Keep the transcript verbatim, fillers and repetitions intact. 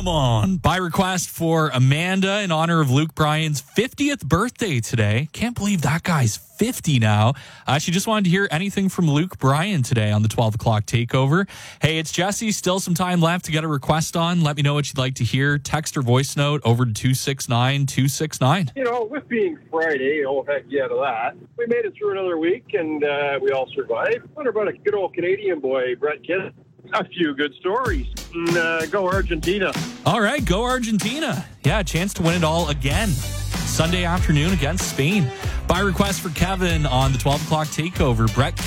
Come on. By request for Amanda in honor of Luke Bryan's fiftieth birthday today. Can't believe that guy's fifty now. Uh, she just wanted to hear anything from Luke Bryan today on the twelve o'clock takeover. Hey, it's Jesse. Still some time left to get a request on. Let me know what you'd like to hear. Text or voice note over to two six nine two six nine. You know, with being Friday, oh, heck yeah to that. We made it through another week, and uh, we all survived. What about a good old Canadian boy, Brett Kidd? A few good stories. And, uh, go Argentina. All right, go Argentina. Yeah, a chance to win it all again. Sunday afternoon against Spain. By request for Kevin on the twelve o'clock takeover, Brett